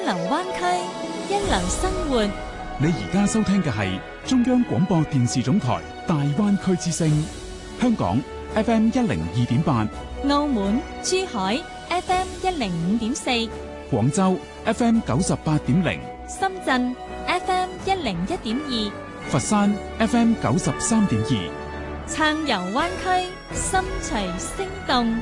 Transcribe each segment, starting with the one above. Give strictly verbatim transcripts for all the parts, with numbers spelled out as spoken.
流灣區，一流生活。 你而家收聽嘅係中央廣播電視總台大灣區之聲，香港 F M 一零二點八， 澳門、珠海 F M 一零五點四， 廣州 F M 九十八點零， 深圳 F M 一零一點二， 佛山 F M 九十三點二， 暢遊灣區，心隨聲動。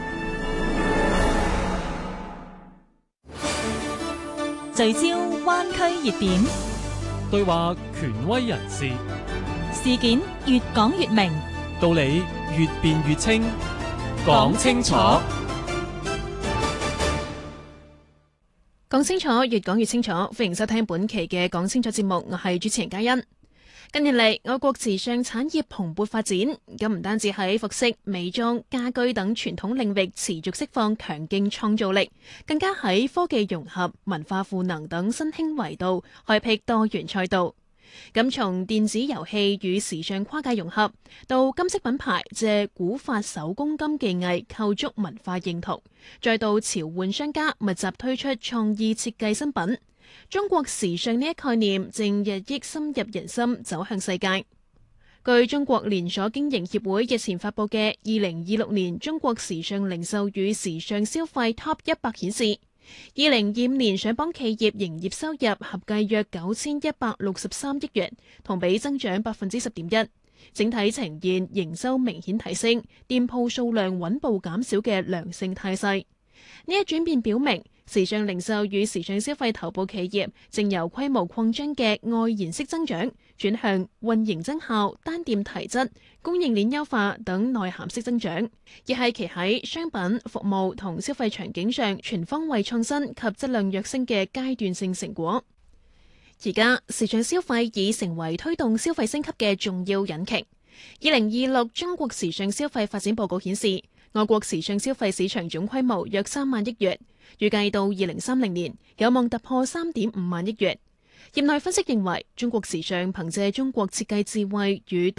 聚焦灣區熱點， 對話權威人士， 事件越講越明， 道理越辯越清，講清楚， 講清楚，越講越清楚。歡迎收聽本期嘅講清楚節目，我係主持人嘉欣。近年嚟，我國時尚產業蓬勃發展，咁唔單止喺服飾、美妝、家居等傳統領域持續釋放強勁創造力，更加喺科技融合、文化賦能等新興維度開闢多元賽道。咁從電子遊戲與時尚跨界融合，到金飾品牌借古法手工金技藝構築文化認同，再到潮玩商家密集推出創意設計新品。中國時尚呢一概念正日益深入人心，走向世界。據中國連鎖經營協會日前發佈嘅二零二六年中國時尚零售與時尚消費 Top 一百顯示，二零二五年上榜企業營業收入合計約九千一百六十三億元，同比增長百分之十點一，整體呈現營收明顯提升、店鋪數量穩步減少嘅良性態勢。呢一轉變表明，時尚零售與時尚消費頭部企業正由規模擴張嘅外延式增長，轉向運營增效、單店提質、供應鏈優化等內涵式增長，亦係其喺商品、服務同消費場景上全方位創新及質量躍升嘅階段性成果。而家時尚消費已成為推動消費升級嘅重要引擎。二零二六中國時尚消費發展報告顯示，我國時尚消費市場總規模約三萬億元，預計到二零三零年有望突破三點五萬億元。業內分析認為，中國時尚憑借中國設計智慧與